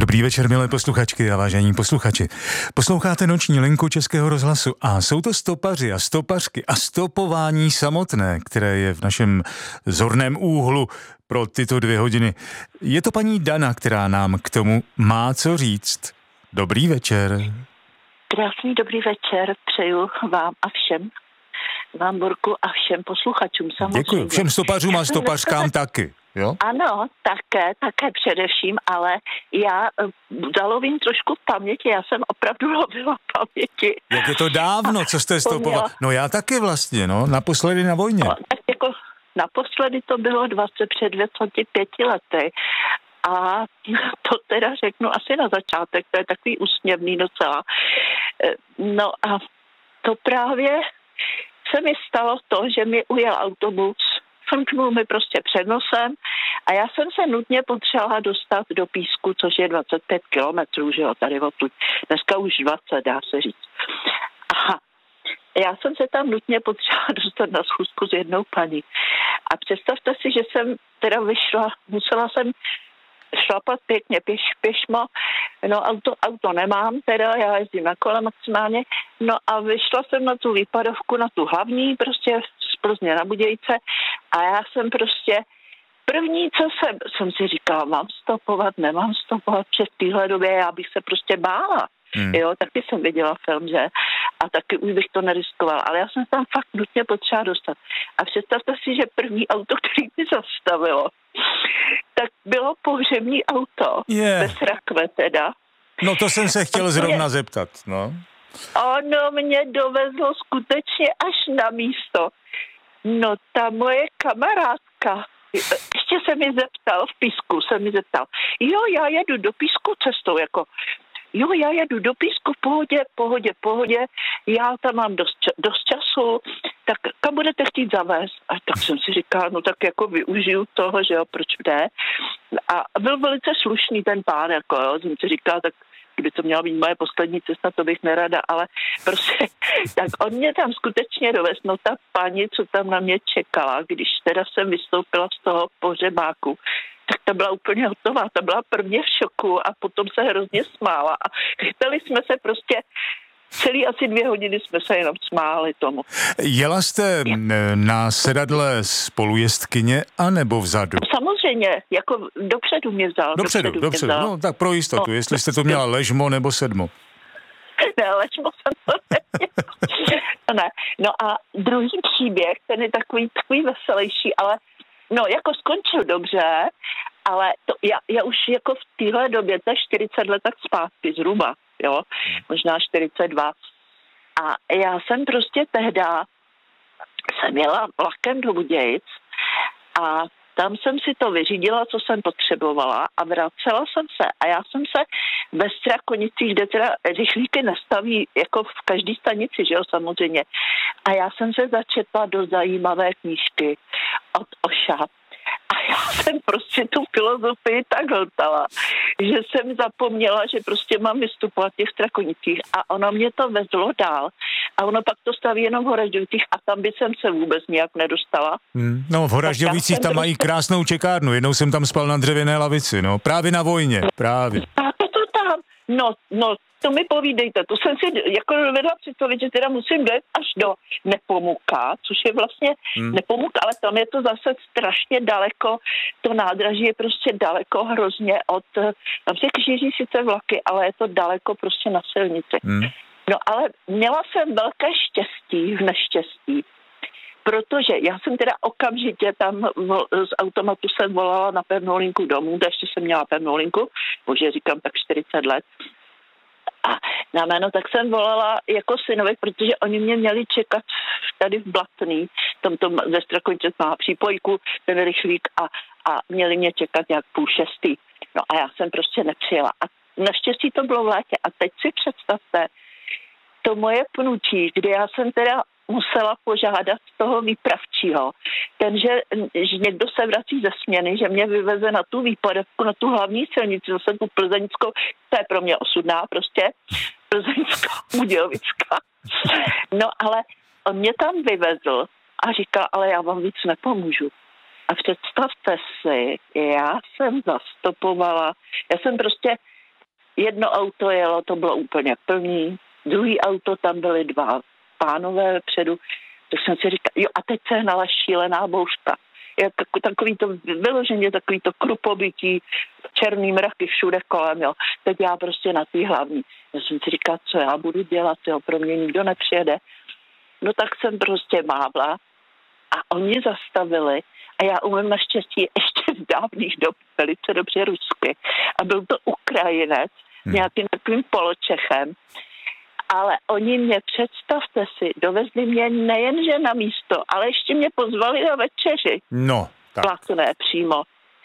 Dobrý večer, milé posluchačky a vážení posluchači. Posloucháte noční linku Českého rozhlasu a jsou to stopaři a stopařky a stopování samotné, které je v našem zorném úhlu pro tyto 2 hodiny. Je to paní Dana, která nám k tomu má co říct. Dobrý večer. Krásný dobrý večer přeju vám a všem, vám Borku a všem posluchačům samozřejmě. Děkuji, všem stopařům a stopařkám taky. Jo? Ano, také především, ale já zalovím trošku v paměti, já jsem opravdu lovila paměti. Jak je to dávno, co jste stopoval? No já taky vlastně, naposledy na vojně. No, tak jako naposledy to bylo před 25 lety. A to teda řeknu asi na začátek, to je takový úsměvný docela. No a to právě se mi stalo to, že mi ujel autobus, frknul mi prostě před nosem a já jsem se nutně potřebovala dostat do Písku, což je 25 kilometrů, že jo, tady odtud. Dneska už 20, dá se říct. A já jsem se tam nutně potřebovala dostat na schůzku s jednou paní. A představte si, že jsem teda vyšla, musela jsem šlapat pěkně pěšmo, no auto nemám teda, já jezdím na kole maximálně, no a vyšla jsem na tu výpadovku, na tu hlavní, prostě z Plzně na Budějce a já jsem prostě první, co jsem si říkala, mám stopovat, nemám stopovat, přes téhle době já bych se prostě bála. Jo, taky jsem viděla film, že? A taky už bych to neriskovala. Ale já jsem tam fakt nutně potřeba dostat. A představte si, že první auto, který mi zastavilo, tak bylo pohřební auto. Bez rakve teda. No to jsem se chtěl zrovna zeptat, no. Ono mě dovezlo skutečně až na místo. No ta moje kamarádka, ještě se mi zeptal, v Písku se mi zeptal, jo, já jedu do Písku cestou, jako jo, já jedu do Písku, pohodě, já tam mám dost času, tak kam budete chtít zavést? A tak jsem si říkala, no tak jako využiju toho, že jo, proč ne? A byl velice slušný ten pán, jako jo, jsem si říkala, tak kdyby to měla být moje poslední cesta, to bych nerada, ale prostě, tak on mě tam skutečně dovez, no ta paní, co tam na mě čekala, když teda jsem vystoupila z toho pohřebáku, tak ta byla úplně hotová, ta byla prvně v šoku a potom se hrozně smála a chytali jsme se prostě celý asi 2 hodiny jsme se jenom smáli tomu. Jela jste na sedadle spolujezdkyně anebo vzadu? Samozřejmě, jako dopředu mě vzal. Dopředu, no tak pro jistotu, jestli jste to měla ležmo nebo sedmo. Ne, ležmo jsem to neměla. Ne. No a druhý příběh, ten je takový veselější, ale no, jako skončil dobře, ale to, já už jako v téhle době, to je 40 let tak zpátky zhruba, jo, možná 42. A já jsem prostě tehda jsem jela vlakem do Budějic a tam jsem si to vyřídila, co jsem potřebovala a vracela jsem se. A já jsem se ve Strakonicích, kde teda rychlíky nestaví jako v každé stanici, že jo, samozřejmě. A já jsem se začetla do zajímavé knížky od Oša. A já jsem prostě tu filozofii tak hltala, že jsem zapomněla, že prostě mám vystupovat v těch Strakonicích a ono mě to vezlo dál. A ono pak to staví jenom v Horažďovicích a tam by jsem se vůbec nějak nedostala. No v Horažďovicích tam mají krásnou čekárnu. Jednou jsem tam spal na dřevěné lavici, no. Právě na vojně, právě. A to tam, no, to mi povídejte, to jsem si jako dovedla představit, že teda musím dojet až do Nepomuka, což je vlastně Nepomuk, ale tam je to zase strašně daleko, to nádraží je prostě daleko hrozně od, tam se kříží sice vlaky, ale je to daleko prostě na silnici. No ale měla jsem velké štěstí v neštěstí, protože já jsem teda okamžitě tam z automatu jsem volala na pevnou linku domů, ještě jsem měla pevnou linku, bože říkám tak 40 let. A na jméno tak jsem volala jako synovi, protože oni mě měli čekat tady v Blatný, tomto ze Strakonice má přípojku, ten rychlík a měli mě čekat nějak 5:30. No a já jsem prostě nepřijela. A naštěstí to bylo v létě. A teď si představte to moje pnutí, kdy já jsem teda musela požádat toho výpravčího. Že někdo se vrací ze směny, že mě vyveze na tu výpadovku, na tu hlavní silnici, zase tu plzeňskou, to je pro mě osudná prostě, plzeňská, Budějovická. No ale on mě tam vyvezl a říkal, ale já vám víc nepomůžu. A představte si, já jsem zastopovala, já jsem prostě Jedno auto jelo, to bylo úplně plný, druhý auto, tam byly dva pánové vepředu, tak jsem si říkal, jo a teď se hnala šílená bouřka. Takový to vyloženě, takový to krupobytí, černý mraky všude kolem, jo. Teď já prostě na tý hlavní. Já jsem si říkal, co já budu dělat, jo, pro mě nikdo nepřijede. No tak jsem prostě mávla a oni zastavili a já umím naštěstí ještě z dávných dob velice dobře rusky. A byl to Ukrajinec, nějakým takovým poločechem. Ale oni mě, představte si, dovezli mě nejenže na místo, ale ještě mě pozvali na večeři. No, tak. Platné přímo.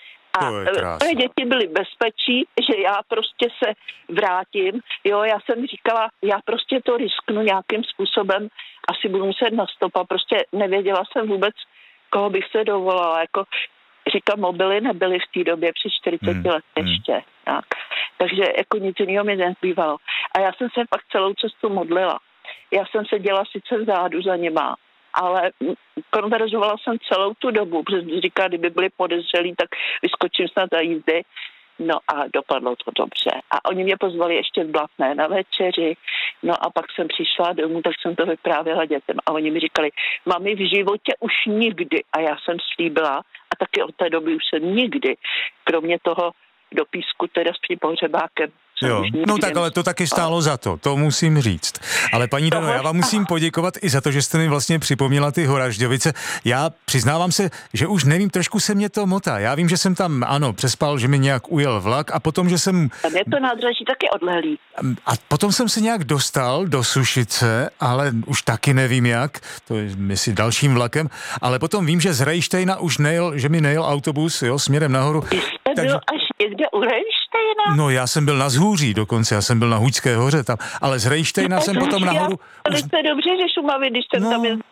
A moje děti byly bezpečí, že já prostě se vrátím. Jo, já jsem říkala, já prostě to risknu nějakým způsobem, asi budu muset na stopa, prostě nevěděla jsem vůbec, koho bych se dovolala. Jako říkám, mobily nebyly v té době při 40 let ještě. Tak. Takže jako nic jiného mi nezbývalo. A já jsem se pak celou cestu modlila. Já jsem seděla sice vzadu za nima, ale konverzovala jsem celou tu dobu, protože říká, kdyby byli podezřelí, tak vyskočím snad za jízdy. No a dopadlo to dobře. A oni mě pozvali ještě v Blatné na večeři. No a pak jsem přišla domů, tak jsem to vyprávěla dětem. A oni mi říkali, mami, v životě už nikdy. A já jsem slíbila, a taky od té doby už jsem nikdy, kromě toho do Písku, teda s tím pohřebákem. Jo, no tak ale to taky stálo za to musím říct. Ale paní Dano, já vám musím poděkovat i za to, že jste mi vlastně připomněla ty Horažďovice. Já přiznávám se, že už nevím, trošku se mě to motá. Já vím, že jsem tam, ano, přespal, že mi nějak ujel vlak a potom, že jsem... Tam je to nádraží taky odlehlý. A potom jsem se nějak dostal do Sušice, ale už taky nevím jak, to je myslím dalším vlakem, ale potom vím, že z Rejštejna už nejel, že mi nejel autobus, jo, směrem nahoru. Jste byl až někde u Rejštejna? No já jsem byl na Zhůří dokonce, já jsem byl na Huďské hoře tam, ale z Rejštejna jsem potom nahoru... Ale jste dobře, že Šumavy, když jsem tam je...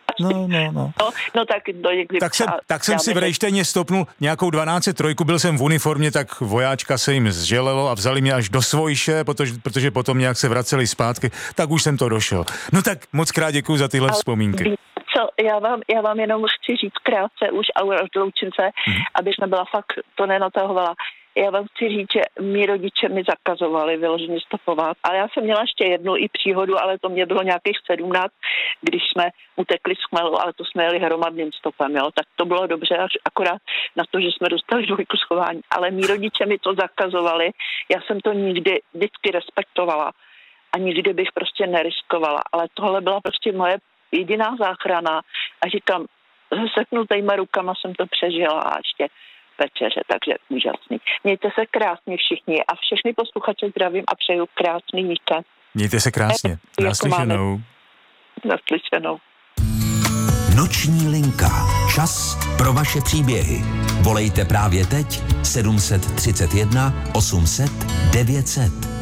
No tak do někdy... Tak jsem si v Rejštejně stopnul nějakou 1203, byl jsem v uniformě, tak vojáčka se jim zželelo a vzali mě až do Svojše, protože potom nějak se vraceli zpátky, tak už jsem to došel. No tak moc krát děkuju za tyhle vzpomínky. Já vám jenom chci říct krátce už a rozloučím se, abych nebyla fakt to nenatahovala. Já vám chci říct, že mý rodiče mi zakazovali vyloženě stopovat. Ale já jsem měla ještě jednu i příhodu, ale to mě bylo nějakých 17, když jsme utekli z Chmelu, ale to jsme jeli hromadným stopem, jo. Tak to bylo dobře, až akorát na to, že jsme dostali dvojku schování. Ale mý rodiče mi to zakazovali. Já jsem to nikdy vždycky respektovala a nikdy bych prostě neriskovala. Ale tohle byla prostě moje jediná záchrana a říkám, seknutejma rukama jsem to přežila a ještě večeře, takže úžasný. Mějte se krásně všichni a všechny posluchače zdravím a přeju krásný víkend. Mějte se krásně. Naslyšenou. Naslyšenou. Noční linka. Čas pro vaše příběhy. Volejte právě teď 731 800 900.